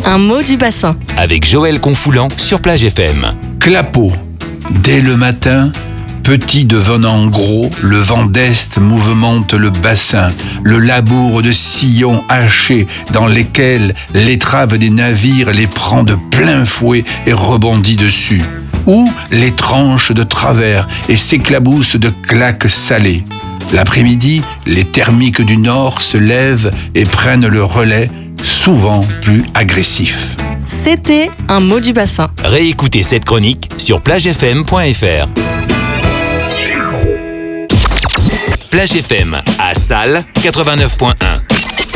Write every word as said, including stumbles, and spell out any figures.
Un mot du bassin. Avec Joël Confoulant sur Plage F M. Clapeau. Dès le matin, petit devenant gros, le vent d'est mouvemente le bassin, le labour de sillons hachés dans lesquels l'étrave des navires les prend de plein fouet et rebondit dessus, ou les tranche de travers et s'éclabousse de claques salées. L'après-midi, les thermiques du nord se lèvent et prennent le relais, souvent plus agressifs. C'était un mot du bassin. Réécoutez cette chronique sur plage f m point f r. Plage F M à Salles quatre-vingt-neuf point un.